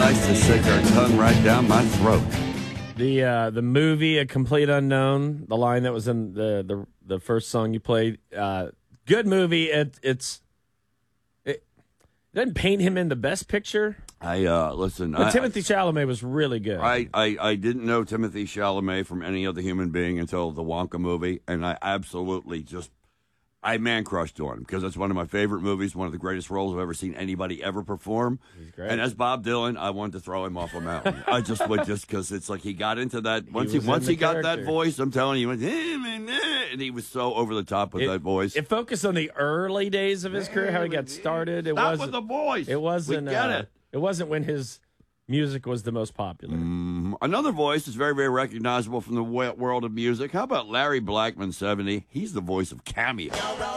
nice to stick our tongue right down my throat. The movie A Complete Unknown, the line that was in the first song you played, good movie. It doesn't paint him in the best picture. Listen. But Timothy Chalamet was really good. I didn't know Timothy Chalamet from any other human being until the Wonka movie, and I absolutely I man crushed on him because it's one of my favorite movies, one of the greatest roles I've ever seen anybody ever perform. He's great. And as Bob Dylan, I wanted to throw him off a mountain. I just would because it's like he got into that once he got that voice. I'm telling you, and he was so over the top with that voice. It focused on the early days of his career, how he got started. It wasn't with the voice. It wasn't. We get it. It wasn't when his music was the most popular. Another voice is very, very recognizable from the world of music. How about Larry Blackmon, 70? He's the voice of Cameo.